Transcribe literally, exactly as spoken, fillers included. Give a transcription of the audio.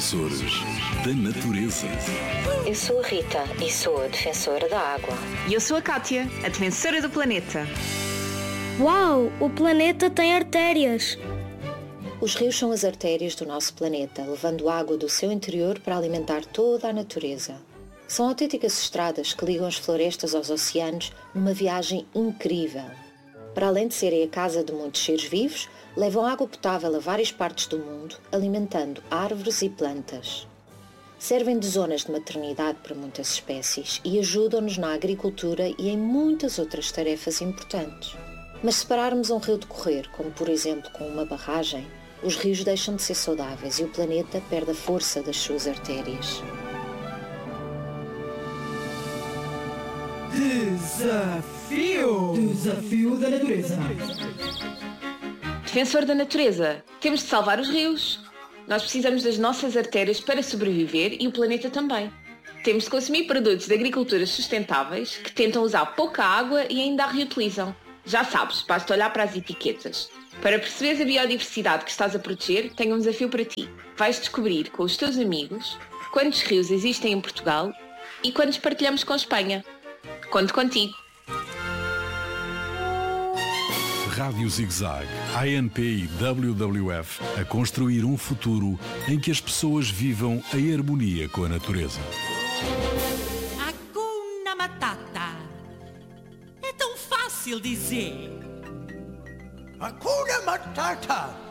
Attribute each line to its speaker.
Speaker 1: Defensores da natureza.
Speaker 2: Eu sou a Rita e sou a defensora da água.
Speaker 3: E eu sou a Kátia, a defensora do planeta.
Speaker 4: Uau! O planeta tem artérias!
Speaker 2: Os rios são as artérias do nosso planeta, levando água do seu interior para alimentar toda a natureza. São autênticas estradas que ligam as florestas aos oceanos numa viagem incrível. Para além de serem a casa de muitos seres vivos, levam água potável a várias partes do mundo, alimentando árvores e plantas. Servem de zonas de maternidade para muitas espécies e ajudam-nos na agricultura e em muitas outras tarefas importantes. Mas se pararmos um rio de correr, como por exemplo com uma barragem, os rios deixam de ser saudáveis e o planeta perde a força das suas artérias.
Speaker 5: Desafio! Desafio da natureza.
Speaker 3: Defensor da natureza, temos de salvar os rios. Nós precisamos das nossas artérias para sobreviver e o planeta também. Temos de consumir produtos de agricultura sustentáveis que tentam usar pouca água e ainda a reutilizam. Já sabes, basta olhar para as etiquetas. Para perceberes a biodiversidade que estás a proteger, tenho um desafio para ti. Vais descobrir com os teus amigos quantos rios existem em Portugal e quantos partilhamos com a Espanha. Conto contigo.
Speaker 1: Rádio Zig-Zag, A N P e W W F a construir um futuro em que as pessoas vivam em harmonia com a natureza.
Speaker 6: Hakuna Matata. É tão fácil dizer.
Speaker 5: Hakuna Matata.